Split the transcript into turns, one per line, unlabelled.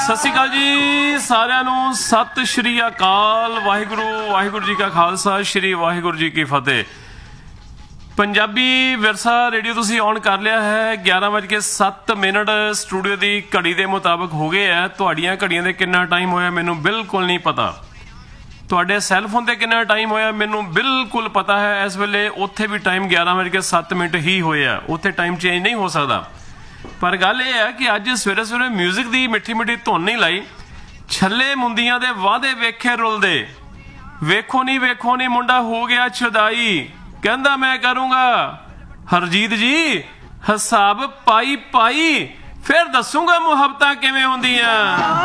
ਸਤਿ ਸ਼੍ਰੀ ਅਕਾਲ ਜੀ ਸਾਰਿਆਂ ਨੂੰ, ਸਤਿ ਸ਼੍ਰੀ ਅਕਾਲ। ਵਾਹਿਗੁਰੂ ਜੀ ਕਾ ਖਾਲਸਾ, ਸ਼੍ਰੀ ਵਾਹਿਗੁਰੂ ਜੀ ਕੀ ਫਤਿਹ। ਪੰਜਾਬੀ ਵਿਰਸਾ ਰੇਡੀਓ ਤੁਸੀਂ ਔਨ ਕਰ ਲਿਆ ਹੈ। 11:07 ਸਟੂਡੀਓ ਦੀ ਘੜੀ ਦੇ ਮੁਤਾਬਕ ਹੋ ਗਏ ਹੈ। ਤੁਹਾਡੀਆਂ ਘੜੀਆਂ ਦੇ ਕਿੰਨਾ ਟਾਈਮ ਹੋਇਆ ਮੈਨੂੰ ਬਿਲਕੁਲ ਨਹੀਂ ਪਤਾ। ਤੁਹਾਡੇ ਸੈੱਲਫੋਨ ਤੇ ਕਿੰਨਾ ਟਾਈਮ ਹੋਇਆ ਮੈਨੂੰ ਬਿਲਕੁਲ ਪਤਾ ਹੈ। ਇਸ ਵੇਲੇ ਉੱਥੇ ਵੀ ਟਾਈਮ 11:07 ਹੀ ਹੋਇਆ, ਉੱਥੇ ਟਾਈਮ ਚੇਂਜ ਨਹੀਂ ਹੋ ਸਕਦਾ। ਪਰ ਗੱਲ ਇਹ ਹੈ ਕਿ ਅੱਜ ਸਵੇਰੇ ਸਵੇਰੇ ਮਿਊਜ਼ਿਕ ਦੀ ਮਿੱਠੀ ਮਿੱਠੀ ਧੁਨ ਨਹੀਂ ਲਾਈ। ਛੱਲੇ ਮੁੰਦੀਆਂ ਦੇ ਵਾਅਦੇ ਵੇਖੇ ਰੁਲਦੇ, ਵੇਖੋ ਨੀ ਮੁੰਡਾ ਹੋ ਗਿਆ ਛਦਾਈ, ਕਹਿੰਦਾ ਮੈਂ ਕਰੂੰਗਾ ਹਰਜੀਤ ਜੀ ਹਿਸਾਬ ਪਾਈ ਫਿਰ ਦੱਸੂਗਾ ਮੁਹੱਬਤਾਂ ਕਿਵੇਂ ਹੁੰਦੀਆਂ।